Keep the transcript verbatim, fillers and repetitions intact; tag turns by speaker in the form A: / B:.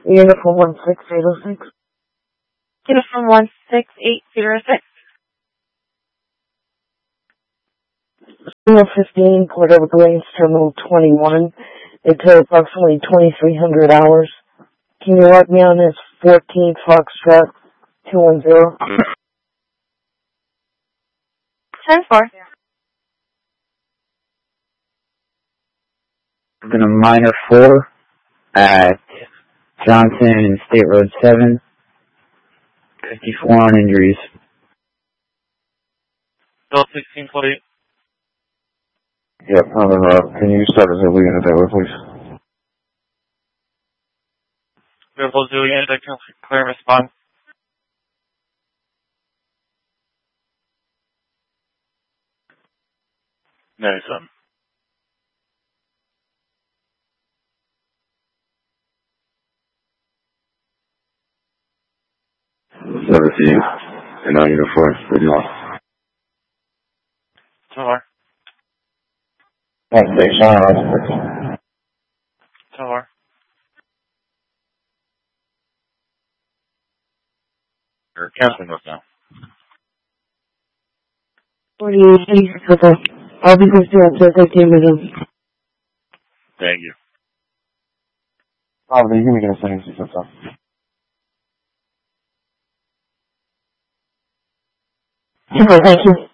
A: Uniform one six eight zero six.
B: Uniform one six eight zero six.
A: Terminal fifteen, Cordova Glaze, Terminal twenty-one. It took approximately twenty-three hundred hours. Can you log me on this fourteen Foxtrot two one zero?
B: ten four.
C: Been a minor four at Johnson and State Road seven. fifty-four on injuries.
D: Bill sixteen forty.
E: Yep, I'm in, uh, can you start as a lead unit that way, please?
D: Bill Zulu unit, I can clear and respond. ninety-seven.
E: seventeen, and now uniform, good luck.
D: Tower.
E: One six, nine,
D: Tower. Or canceling those now.
A: forty-eight, okay. I'll be with you after fifteen minutes.
D: Thank you.
E: Oh, you can make a sentence, that's all.
A: Thank you.